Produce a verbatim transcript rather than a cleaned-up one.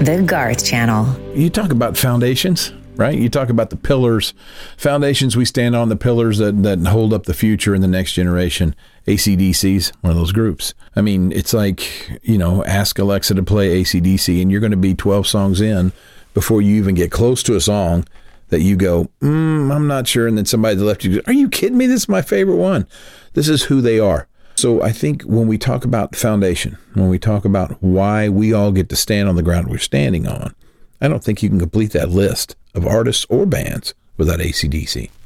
The Garth Channel. You talk about foundations, right? You talk about the pillars, foundations we stand on, the pillars that, that hold up the future and the next generation. A C D C's one of those groups. I mean, it's like, you know, ask Alexa to play A C D C and you're going to be twelve songs in before you even get close to a song that you go, mm, I'm not sure. And then somebody left you goes, are you kidding me? This is my favorite one. This is who they are. So I think when we talk about foundation, when we talk about why we all get to stand on the ground we're standing on, I don't think you can complete that list of artists or bands without A C D C.